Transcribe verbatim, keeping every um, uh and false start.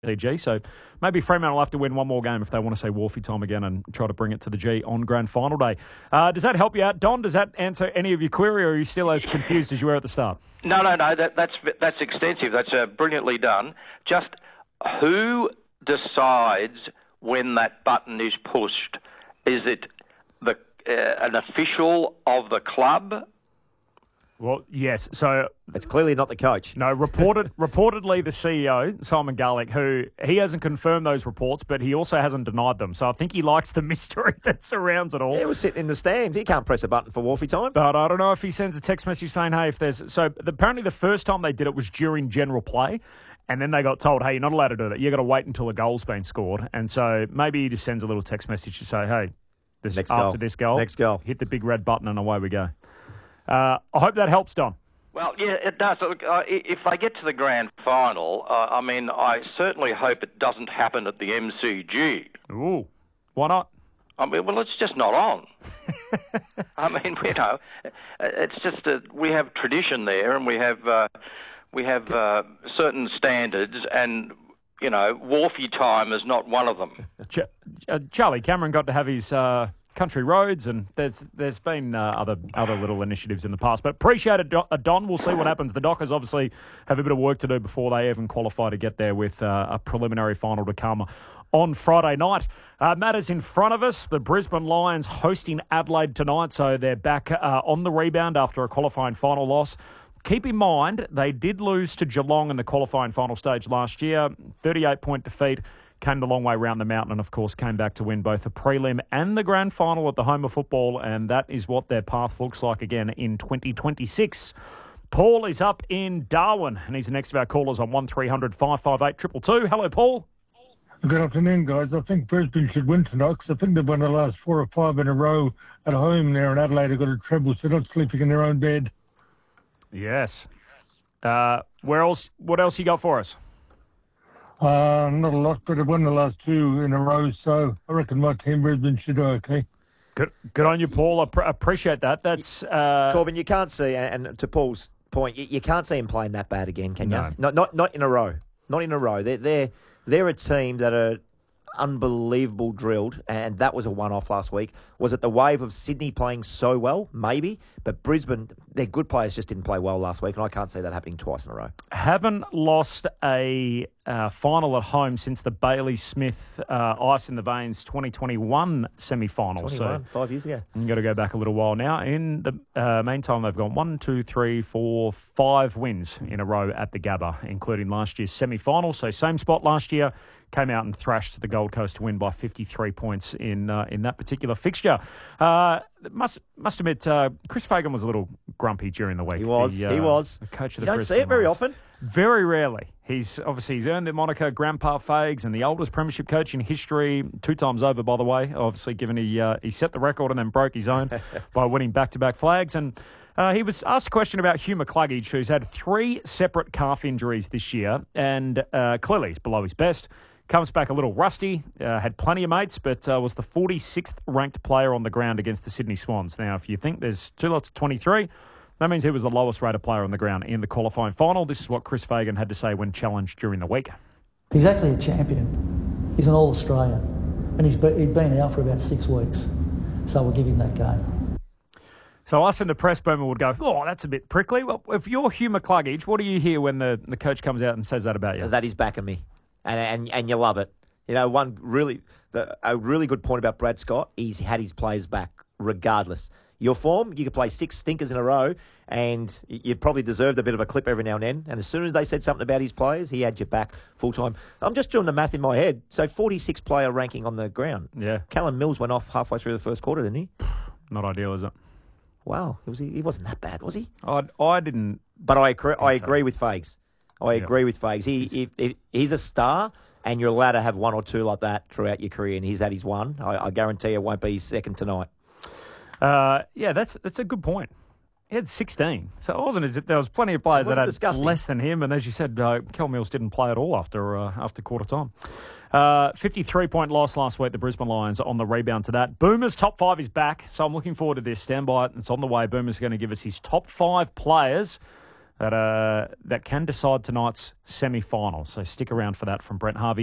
the G. So maybe Fremantle will have to win one more game if they want to say Wharfie time again and try to bring it to the G on grand final day. Uh, does that help you out, Don? Does that answer any of your query, or are you still as confused as you were at the start? No, no, no. That, that's that's extensive. That's uh, brilliantly done. Just who decides when that button is pushed? Is it the uh, an official of the club? Well, yes. So it's clearly not the coach. No, reported reportedly the C E O, Simon Garlick, who he hasn't confirmed those reports, but he also hasn't denied them. So I think he likes the mystery that surrounds it all. He was sitting in the stands. He can't press a button for Wharfie time. But I don't know if he sends a text message saying, hey, if there's... So apparently the first time they did it was during general play, and then they got told, hey, you're not allowed to do that. You've got to wait until a goal's been scored. And so maybe he just sends a little text message to say, hey, this, Next after goal. this goal, Next goal. hit the big red button and away we go. Uh, I hope that helps, Don. Well, yeah, it does. Look, uh, if they get to the grand final, uh, I mean, I certainly hope it doesn't happen at the M C G. Ooh, why not? I mean, well, it's just not on. I mean, you know, it's just a, we have tradition there, and we have uh, we have uh, certain standards, and you know, Wharfie time is not one of them. Ch- uh, Charlie Cameron got to have his uh, country roads, and there's there's been uh, other other little initiatives in the past. But appreciate it, Do- uh, Don. We'll see what happens. The Dockers obviously have a bit of work to do before they even qualify to get there, with uh, a preliminary final to come on Friday night. Uh, matters in front of us. The Brisbane Lions hosting Adelaide tonight, so they're back uh, on the rebound after a qualifying final loss. Keep in mind, they did lose to Geelong in the qualifying final stage last year. thirty-eight point defeat. Came the long way round the mountain and, of course, came back to win both the prelim and the grand final at the home of football, and that is what their path looks like again in twenty twenty-six. Paul is up in Darwin, and he's the next of our callers on one three hundred five five eight two two two. Hello, Paul. Good afternoon, guys. I think Brisbane should win tonight because I think they've won the last four or five in a row at home there in Adelaide. They've got a treble, so they're not sleeping in their own bed. Yes. Uh, where else? What else you got for us? Uh, not a lot, but they've won the last two in a row, so I reckon my team, Brisbane, should do okay. Good, good on you, Paul. I pr- appreciate that. That's uh... Corbin. You can't see, and to Paul's point, you, you can't see him playing that bad again, can No. you? Not, not, not in a row. Not in a row. They're they're they're a team that are unbelievable drilled, and that was a one-off last week. Was it the wave of Sydney playing so well? Maybe, but Brisbane, their good players just didn't play well last week, and I can't see that happening twice in a row. Haven't lost a uh, final at home since the Bailey Smith uh, Ice in the Veins twenty twenty-one semi-final. twenty-one, so five years ago. You've got to go back a little while now. In the uh, meantime, they've gone one, two, three, four, five wins in a row at the Gabba, including last year's semi-final. So same spot last year. Came out and thrashed the Gold Coast to win by fifty-three points in uh, in that particular fixture. Uh, must must admit, uh, Chris Fagan was a little grumpy during the week. He was. The, uh, he was. The coach of you the don't Brisbane see it very Lions. often. Very rarely. He's obviously he's earned the moniker Grandpa Fags, and the oldest premiership coach in history, two times over, by the way. Obviously, given he uh, he set the record and then broke his own by winning back-to-back flags. And uh, he was asked a question about Hugh McCluggage, who's had three separate calf injuries this year, and uh, clearly he's below his best. Comes back a little rusty, uh, had plenty of mates, but uh, was the forty-sixth ranked player on the ground against the Sydney Swans. Now, if you think there's two lots of twenty-three, that means he was the lowest rated player on the ground in the qualifying final. This is what Chris Fagan had to say when challenged during the week. He's actually a champion. He's an All-Australian, and he's been, he's been out for about six weeks, so we'll give him that game. So us in the press boomer would go, oh, that's a bit prickly. Well, if you're Hugh McCluggage, what do you hear when the, the coach comes out and says that about you? That is back of me. And, and and you love it. You know, one really the, a really good point about Brad Scott, he's had his players back regardless. Your form, you could play six stinkers in a row and you probably deserved a bit of a clip every now and then. And as soon as they said something about his players, he had you back full time. I'm just doing the math in my head. So forty-six player ranking on the ground. Yeah. Callum Mills went off halfway through the first quarter, didn't he? Not ideal, is it? Wow. It was, he wasn't that bad, was he? I, I didn't. But I agree, I so. agree with Fags. I Yep. agree with Fags. He, he, he He's a star. And you're allowed to have one or two like that throughout your career, and he's had his one. I, I guarantee it won't be his second tonight. Uh, yeah, that's that's a good point. He had sixteen, so it wasn't as if there was plenty of players that had disgusting. less than him. And as you said, uh, Kel Mills didn't play at all after uh, after quarter time. Uh, fifty-three point loss last week. The Brisbane Lions on the rebound to that. Boomer's top five is back, so I'm looking forward to this. Stand by it; it's on the way. Boomer's going to give us his top five players that uh, that can decide tonight's semi-final. So stick around for that from Brent Harvey.